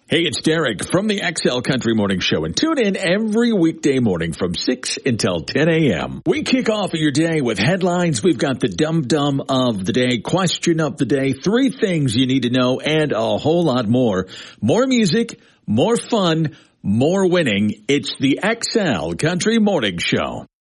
Hey, it's Derek from the XL Country Morning Show, and tune in every weekday morning from 6 until 10 a.m. We kick off your day with headlines. We've got the dum-dum of the day, question of the day, 3 things you need to know, and a whole lot more. More music, more fun, more winning. It's the XL Country Morning Show.